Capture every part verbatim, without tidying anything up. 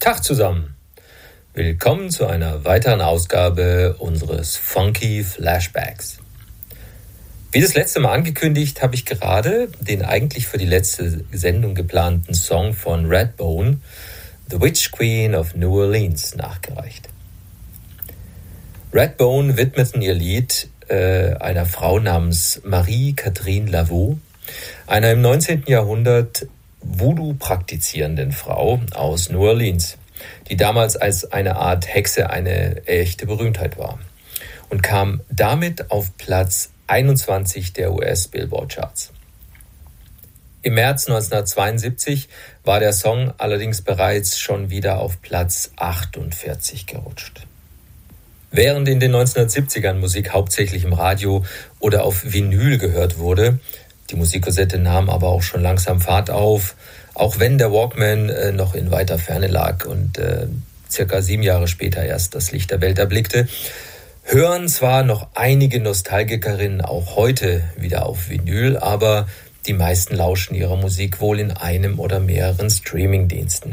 Tag zusammen. Willkommen zu einer weiteren Ausgabe unseres Funky Flashbacks. Wie das letzte Mal angekündigt, habe ich gerade den eigentlich für die letzte Sendung geplanten Song von Redbone, The Witch Queen of New Orleans, nachgereicht. Redbone widmeten ihr Lied äh, einer Frau namens Marie-Catherine Laveau, einer im neunzehnten Jahrhundert Voodoo praktizierenden Frau aus New Orleans, die damals als eine Art Hexe eine echte Berühmtheit war und kam damit auf Platz einundzwanzig der U S-Billboard-Charts. Im März neunzehnhundertzweiundsiebzig war der Song allerdings bereits schon wieder auf Platz achtundvierzig gerutscht. Während in den neunzehnhundertsiebzigern Musik hauptsächlich im Radio oder auf Vinyl gehört wurde, die Musikkassette nahm aber auch schon langsam Fahrt auf, auch wenn der Walkman äh, noch in weiter Ferne lag und äh, circa sieben Jahre später erst das Licht der Welt erblickte, hören zwar noch einige Nostalgikerinnen auch heute wieder auf Vinyl, aber die meisten lauschen ihrer Musik wohl in einem oder mehreren Streamingdiensten.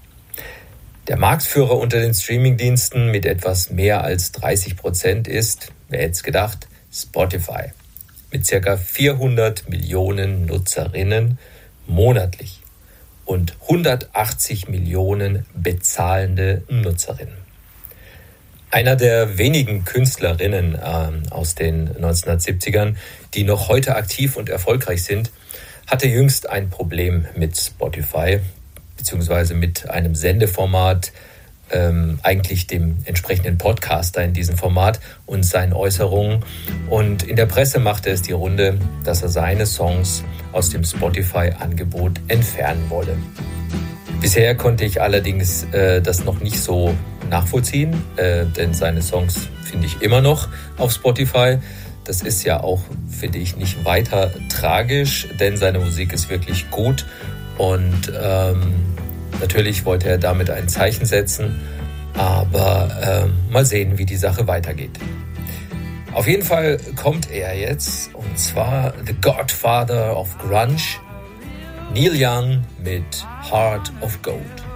Der Marktführer unter den Streamingdiensten mit etwas mehr als dreißig Prozent ist, wer hätte es gedacht, Spotify. Mit ca. vierhundert Millionen Nutzerinnen monatlich und hundertachtzig Millionen bezahlende Nutzerinnen. Einer der wenigen Künstlerinnen äh, aus den neunzehnhundertsiebzigern, die noch heute aktiv und erfolgreich sind, hatte jüngst ein Problem mit Spotify, beziehungsweise mit einem Sendeformat, ähm, eigentlich dem entsprechenden Podcaster in diesem Format und seinen Äußerungen. Und in der Presse machte es die Runde, dass er seine Songs aus dem Spotify-Angebot entfernen wolle. Bisher konnte ich allerdings äh, das noch nicht so nachvollziehen, äh, denn seine Songs finde ich immer noch auf Spotify. Das ist ja auch, finde ich, nicht weiter tragisch, denn seine Musik ist wirklich gut und ähm, natürlich wollte er damit ein Zeichen setzen, aber äh, mal sehen, wie die Sache weitergeht. Auf jeden Fall kommt er jetzt, und zwar The Godfather of Grunge, Neil Young mit Heart of Gold.